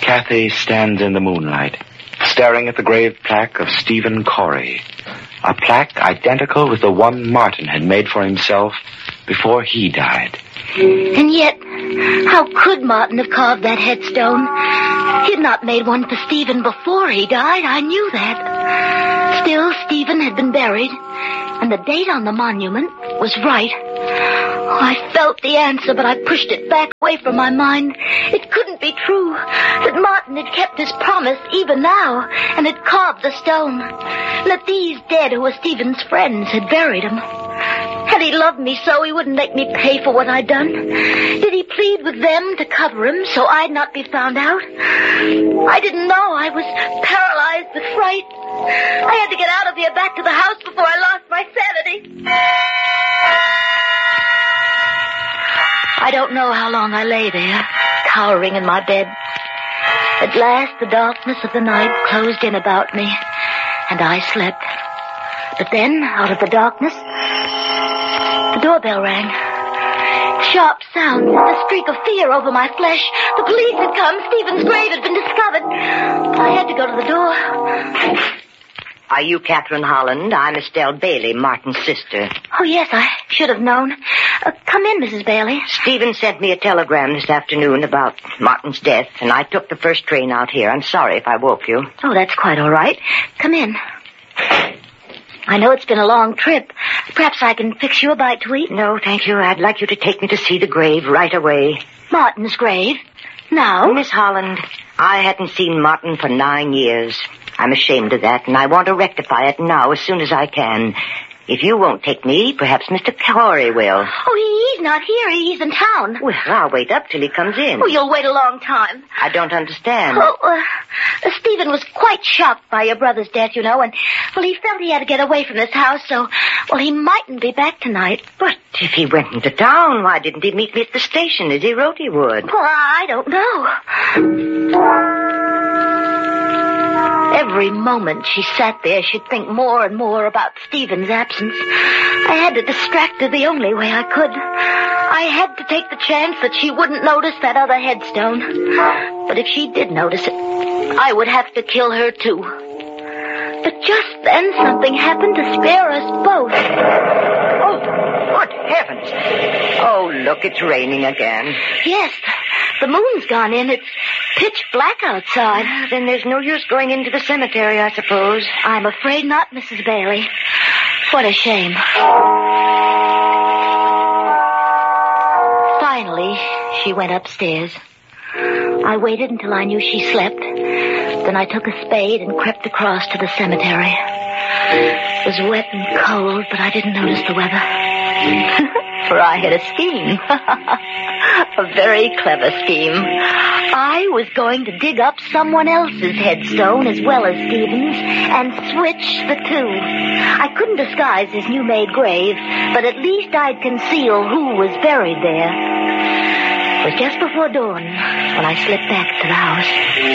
Kathy stands in the moonlight, staring at the grave plaque of Stephen Corey, a plaque identical with the one Martin had made for himself before he died. And yet, how could Martin have carved that headstone? He had not made one for Stephen before he died. I knew that. Still, Stephen had been buried, and the date on the monument was right. Oh, I felt the answer, but I pushed it back away from my mind. It couldn't be true that Martin had kept his promise even now and had carved the stone. That these dead who were Stephen's friends had buried him. Had he loved me so, he wouldn't make me pay for what I'd done. Did he plead with them to cover him so I'd not be found out? I didn't know. I was paralyzed with fright. I had to get out of here back to the house before I lost my sanity. I don't know how long I lay there, cowering in my bed. At last, the darkness of the night closed in about me, and I slept. But then, out of the darkness, the doorbell rang. Sharp sound, a streak of fear over my flesh. The police had come. Stephen's grave had been discovered. I had to go to the door. Are you Catherine Holland? I'm Estelle Bailey, Martin's sister. Oh, yes, I should have known. Come in, Mrs. Bailey. Stephen sent me a telegram this afternoon about Martin's death, and I took the first train out here. I'm sorry if I woke you. Oh, that's quite all right. Come in. I know it's been a long trip. Perhaps I can fix you a bite to eat? No, thank you. I'd like you to take me to see the grave right away. Martin's grave? Now? Miss Holland, I hadn't seen Martin for 9 years. I'm ashamed of that, and I want to rectify it now as soon as I can. If you won't take me, perhaps Mr. Corey will. Oh, he's not here. He's in town. Well, I'll wait up till he comes in. Oh, you'll wait a long time. I don't understand. Oh, Stephen was quite shocked by your brother's death, you know, and, well, he felt he had to get away from this house, so, well, he mightn't be back tonight. But if he went into town, why didn't he meet me at the station as he wrote he would? Well, I don't know. Every moment she sat there, she'd think more and more about Stephen's absence. I had to distract her the only way I could. I had to take the chance that she wouldn't notice that other headstone. But if she did notice it, I would have to kill her too. But just then something happened to scare us both. Oh, good heavens. Oh, look, it's raining again. Yes, the moon's gone in. It's pitch black outside. Then there's no use going into the cemetery, I suppose. I'm afraid not, Mrs. Bailey. What a shame. Finally, she went upstairs. I waited until I knew she slept. Then I took a spade and crept across to the cemetery. It was wet and cold, but I didn't notice the weather. For I had a scheme. A very clever scheme. I was going to dig up someone else's headstone as well as Stephen's and switch the two. I couldn't disguise his new-made grave, but at least I'd conceal who was buried there. It was just before dawn when I slipped back to the house.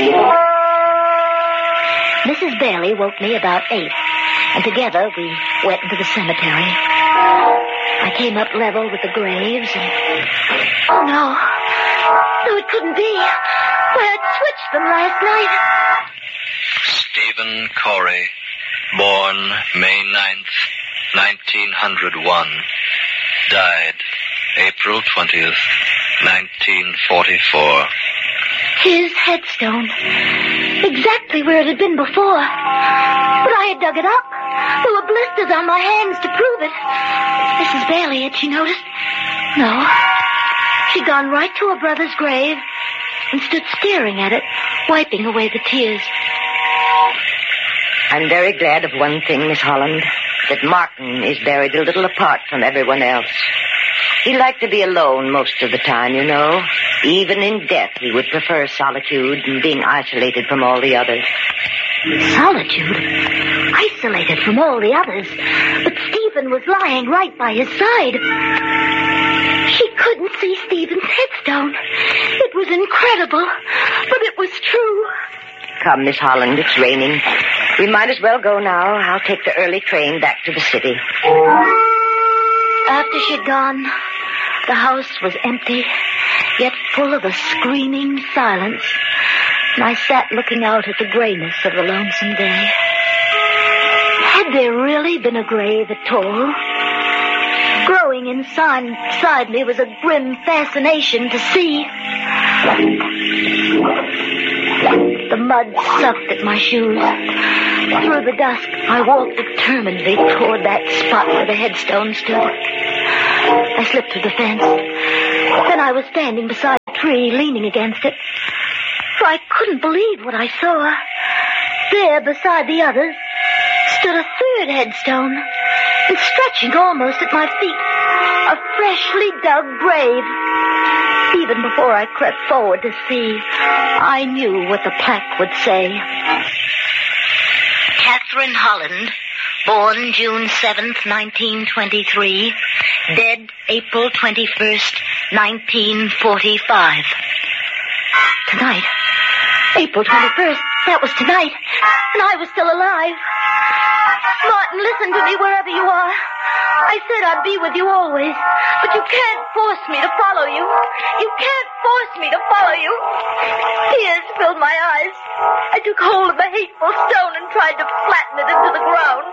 Mrs. Bailey woke me about 8, and together we went into the cemetery. I came up level with the graves and... Oh, no. No, it couldn't be. I had switched them last night. Stephen Corey, born May 9th, 1901. Died April 20th, 1944. His headstone. Exactly where it had been before. But I had dug it up. There were blisters on my hands to prove it. Mrs. Bailey, had she noticed? No. She'd gone right to her brother's grave and stood staring at it, wiping away the tears. I'm very glad of one thing, Miss Holland, that Martin is buried a little apart from everyone else. He liked to be alone most of the time, you know. Even in death, he would prefer solitude and being isolated from all the others. Solitude? Isolated from all the others? But Stephen was lying right by his side. She couldn't see Stephen's headstone. It was incredible, but it was true. Come, Miss Holland, it's raining. We might as well go now. I'll take the early train back to the city. After she'd gone, the house was empty, yet full of a screaming silence. and I sat looking out at the grayness of the lonesome day. Had there really been a grave at all? Growing inside me was a grim fascination to see. The mud sucked at my shoes. Through the dusk, I walked determinedly toward that spot where the headstone stood. I slipped through the fence. Then I was standing beside a tree, leaning against it. For I couldn't believe what I saw. There, beside the others, stood a third headstone, and stretching almost at my feet, a freshly dug grave. Even before I crept forward to see, I knew what the plaque would say. Catherine Holland, born June 7th, 1923, dead April 21st, 1945. Tonight, April 21st, that was tonight, and I was still alive. Martin, listen to me wherever you are. I said I'd be with you always, but you can't force me to follow you. You can't force me to follow you. Tears filled my eyes. I took hold of the hateful stone and tried to flatten it into the ground,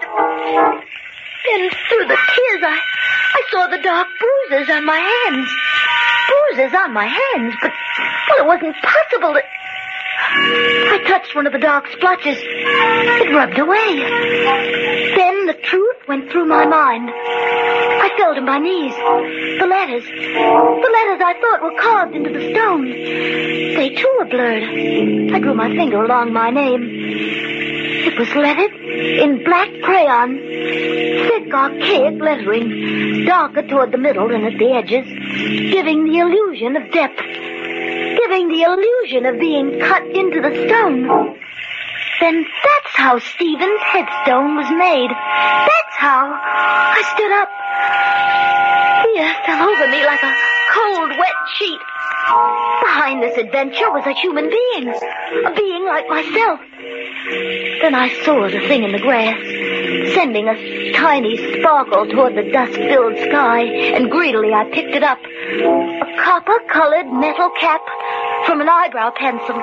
And through the tears, I saw the dark bruises on my hands. Bruises on my hands, but it wasn't possible that... I touched one of the dark splotches. It rubbed away. Then the truth went through my mind. I fell to my knees. The letters I thought were carved into the stone. They too were blurred. I drew my finger along my name. It was lettered in black crayon. Thick, archaic lettering, darker toward the middle than at the edges, giving the illusion of depth. Giving the illusion of being cut into the stone. Then that's how Stephen's headstone was made. That's how. I stood up. Fear fell over me like a cold, wet sheet. Behind this adventure was a human being. A being like myself. Then I saw the thing in the grass, sending a tiny sparkle toward the dust-filled sky, and greedily I picked it up. A copper-colored metal cap from an eyebrow pencil.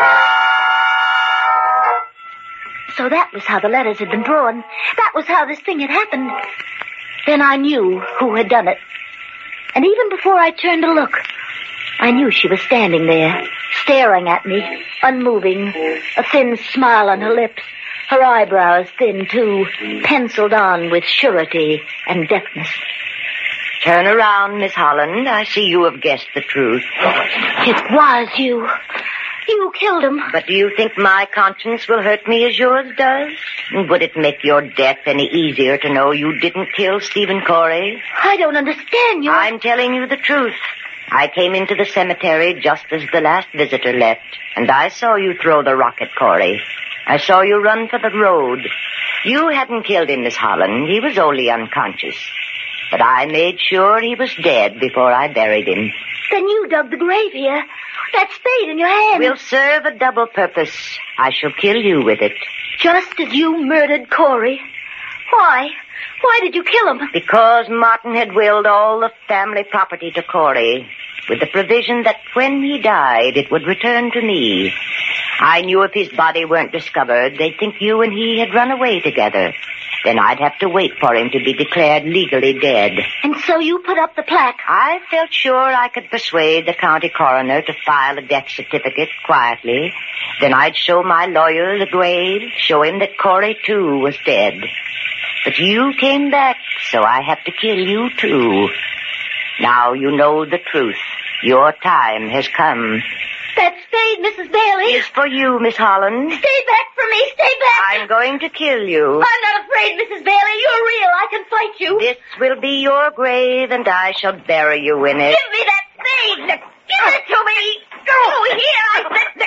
So that was how the letters had been drawn. That was how this thing had happened. Then I knew who had done it. And even before I turned to look, I knew she was standing there, staring at me, unmoving, a thin smile on her lips, her eyebrows thin, too, penciled on with surety and deftness. Turn around, Miss Holland. I see you have guessed the truth. It was you. You killed him. But do you think my conscience will hurt me as yours does? Would it make your death any easier to know you didn't kill Stephen Corey? I don't understand you. I'm telling you the truth. I came into the cemetery just as the last visitor left, and I saw you throw the rock at Corey. I saw you run for the road. You hadn't killed him, Miss Holland. He was only unconscious. But I made sure he was dead before I buried him. Then you dug the grave here. That spade in your hand. Will serve a double purpose. I shall kill you with it. Just as you murdered Corey. Why? Why did you kill him? Because Martin had willed all the family property to Corey, with the provision that when he died, it would return to me. I knew if his body weren't discovered, they'd think you and he had run away together. Then I'd have to wait for him to be declared legally dead. And so you put up the plaque? I felt sure I could persuade the county coroner to file a death certificate quietly. Then I'd show my lawyer the grave, show him that Corey, too, was dead. But you came back, so I have to kill you, too. Now you know the truth. Your time has come. That spade, Mrs. Bailey. Is for you, Miss Holland. Stay back from me. Stay back. I'm going to kill you. I'm not afraid, Mrs. Bailey. You're real. I can fight you. This will be your grave, and I shall bury you in it. Give me that spade. Give it to me. Go here. I said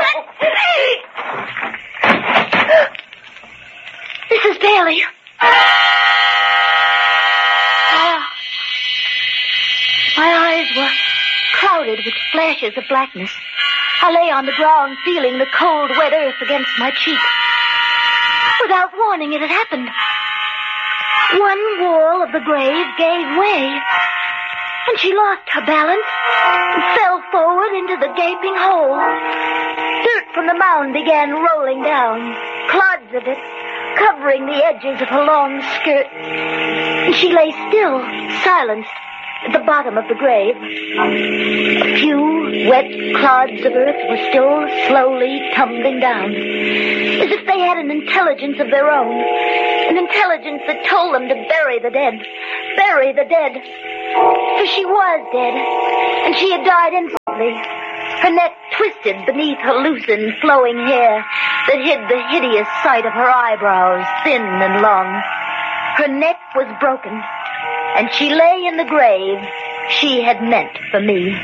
that spade. Mrs. Bailey. My eyes were clouded with flashes of blackness. I lay on the ground, feeling the cold, wet earth against my cheek. Without warning, it had happened. One wall of the grave gave way, and she lost her balance and fell forward into the gaping hole. from the mound began rolling down, clods of it covering the edges of her long skirt. And she lay still, silenced, at the bottom of the grave. A few wet clods of earth were still slowly tumbling down, as if they had an intelligence of their own, an intelligence that told them to bury the dead. Bury the dead. For she was dead, and she had died instantly. Her neck twisted beneath her loosened, flowing hair that hid the hideous sight of her eyebrows, thin and long. Her neck was broken, and she lay in the grave she had meant for me.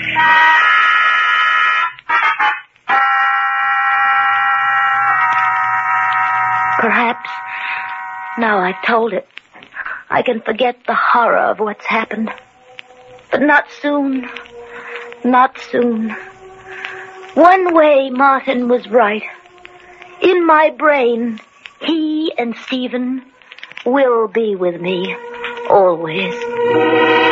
Perhaps, now I've told it, I can forget the horror of what's happened. But not soon. Not soon. One way Martin was right. In my brain, he and Stephen will be with me always.